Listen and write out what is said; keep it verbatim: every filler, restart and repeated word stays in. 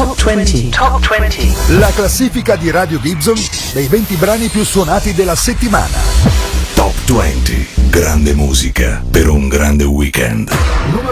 Top venti. Top venti. La classifica di Radio Gibson dei venti brani più suonati della settimana. Top venti. Grande musica per un grande weekend.